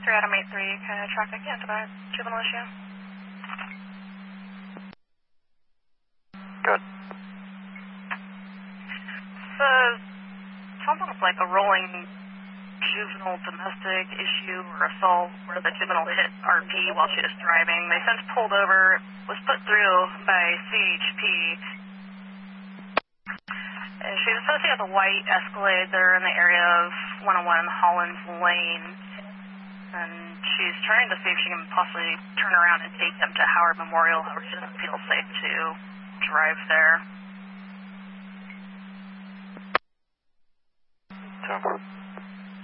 3 Adam 83, traffic, yeah, about juvenile issue. Good. So, sounds almost like a rolling juvenile domestic issue or assault where the juvenile hit RP while she was driving. They since pulled over, was put through by CHP. She was supposed to have a white Escalade there in the area of 101 Hollins Lane. And she's trying to see if she can possibly turn around and take them to Howard Memorial. However, she doesn't feel safe to drive there. So.